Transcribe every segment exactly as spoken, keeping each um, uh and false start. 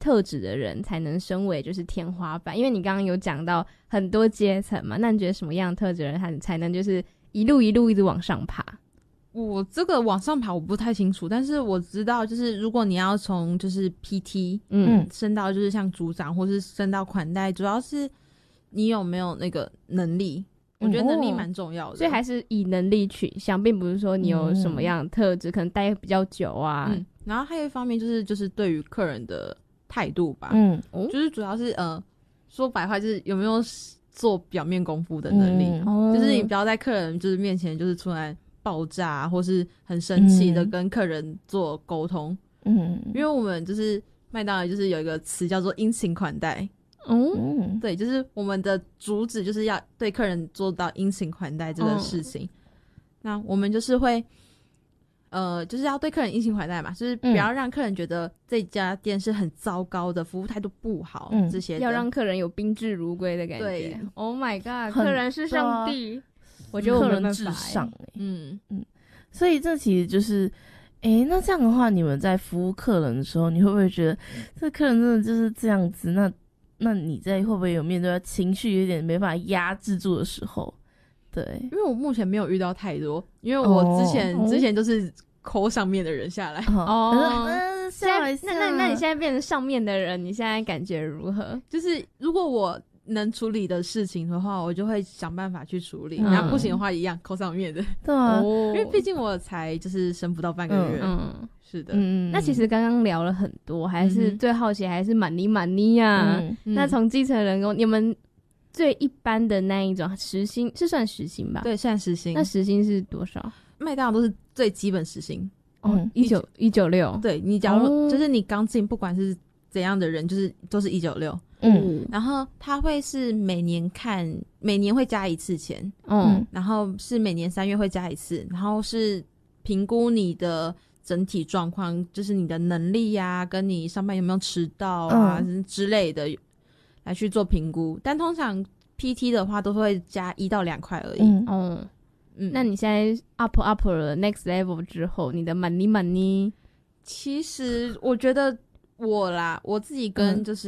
特质的人才能升为就是天花板？因为你刚刚有讲到很多阶层嘛，那你觉得什么样的特质的人才才能就是一路一路一直往上爬？ 我这个往上爬我不太清楚，但是我知道就是如果你要从就是 P T 嗯升到就是像组长或是升到款待，主要是你有没有那个能力，我觉得能力蛮重要的、嗯哦、 所以还是以能力取向，并不是说你有什么样的特质、嗯、可能待比较久啊、 嗯、然后还有一方面就是就是对于客人的态度吧，嗯，就是主要是呃说白话就是有没有做表面功夫的能力、嗯、就是你不要在客人就是面前就是出来爆炸、啊、或是很生气的跟客人做沟通，嗯，因为我们就是麦当劳就是有一个词叫做殷勤款待，嗯，对，就是我们的主旨就是要对客人做到殷勤款待这个事情、嗯、那我们就是会呃，就是要对客人殷勤款待嘛，就是不要让客人觉得这家店是很糟糕的，服务态度不好、嗯、这些的， 要让客人有宾至如归的感觉。对 Oh my god， 客人是上帝，我觉得我没办法、欸、 客人至上、欸、 嗯嗯，所以这其实就是诶、欸，那这样的话你们在服务客人的时候，你会不会觉得这客人真的就是这样子，那那你在会不会有面对情绪有点没办法压制住的时候？对， 因为我目前没有遇到太多，因为我之前、哦、之前都是扣上面的人下来哦、呃、下来那那那你现在变成上面的人，你现在感觉如何？ 就是如果我能处理的事情的话，我就会想办法去处理、嗯、然后不行的话一样扣上面的。 对啊、 哦、因为毕竟我才就是升不到半个月。嗯，是的。 嗯，那其实刚刚聊了很多，还是最好奇还是满妮满妮啊、嗯、那从基层人工你们最一般的那一种时薪是算时薪吧？ 对，算时薪。 那时薪是多少？ 麦当劳都是最基本时薪哦，一九一九六。 对，你假如、哦、就是你刚进，不管是怎样的人，就是都是一九六。嗯，然后他会是每年看，每年会加一次钱。嗯，然后是每年三月会加一次，然后是评估你的整体状况，就是你的能力呀、啊，跟你上班有没有迟到啊、嗯、之类的，来去做评估。但通常 P T 的话都会加一到两块而已。嗯。 嗯嗯，那你现在 up up 了 next level 之后，你的 money money， 其实我觉得我啦，我自己跟就是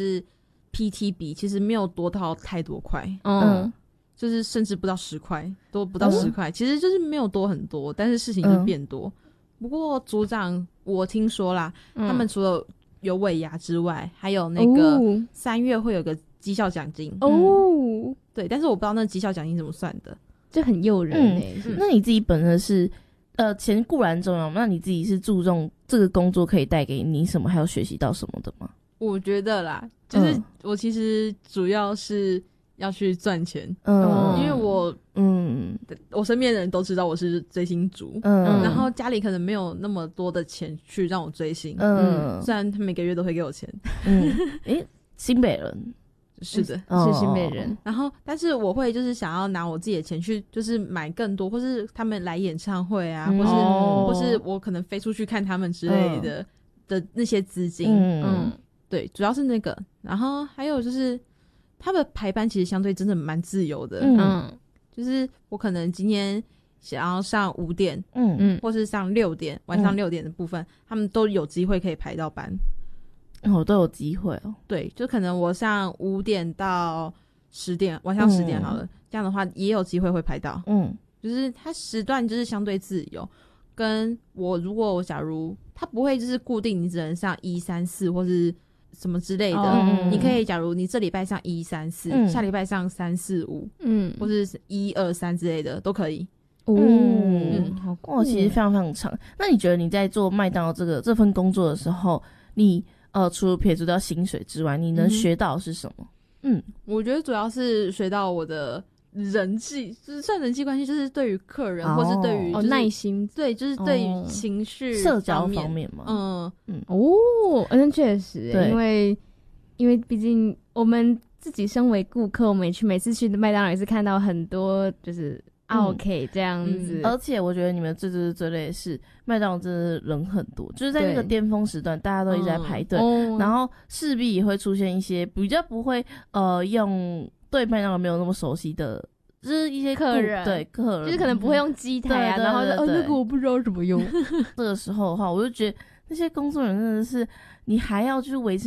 P T 比，嗯、其实没有多到太多块，嗯，就是甚至不到十块，多不到十块、嗯，其实就是没有多很多，但是事情就变多。嗯、不过组长，我听说啦、嗯，他们除了有尾牙之外，还有那个三月会有个绩效奖金哦、嗯，对，但是我不知道那绩效奖金怎么算的。 就很诱人欸、 嗯、那你自己本身是呃钱固然重要，那你自己是注重这个工作可以带给你什么，还有学习到什么的吗？ 我觉得啦，就是我其实主要是要去赚钱，嗯，因为我嗯我身边的人都知道我是追星族，嗯，然后家里可能没有那么多的钱去让我追星，嗯，虽然他每个月都会给我钱， 嗯，诶，新北人。 是的， 是新北人。 然后，但是我会就是想要拿我自己的钱去，就是买更多，或是他们来演唱会啊，嗯、或是、哦、或是我可能飞出去看他们之类的、嗯、的那些资金。嗯, 嗯，对，主要是那个。然后还有就是他的排班其实相对真的蛮自由的。嗯，就是我可能今天想要上五点，嗯嗯，或是上六点，晚上六点的部分、嗯，他们都有机会可以排到班。 哦，都有机会哦。 对，就可能我上五点到十点，晚上十点好了、嗯，这样的话也有机会会排到。嗯，就是它时段就是相对自由。跟我如果我假如它不会就是固定，你只能上一三四或是什么之类的。哦、你可以假如你这礼拜上一三四，下礼拜上三四五，嗯，或是一二三之类的都可以。 哦，嗯，好酷哦，其实非常非常长。那你觉得你在做麦当劳这个这份工作的时候，你呃，除了撇除掉薪水之外，你能学到的是什么？嗯， 我觉得主要是学到我的人际，就是算人际关系，就是对于客人，哦、或是对于、就是、 哦耐心， 对，就是对于情绪、 哦、社交方面嘛。 嗯嗯，哦，那确实，因为因为毕竟我们自己身为顾客，我们也去每次去麦当劳也是看到很多就是。OK， 这样子、 嗯，而且我觉得你们最最最累的是麦当劳真的人很多，就是在那个巅峰时段，大家都一直在排队、嗯，然后势必也会出现一些比较不会呃用对麦当劳没有那么熟悉的，就是一些客人， 对客人， 就是可能不会用机台啊， 对对对对对， 然后就哦那个我不知道怎么用。 这个时候的话，我就觉得那些工作人员真的是，你还要就是维持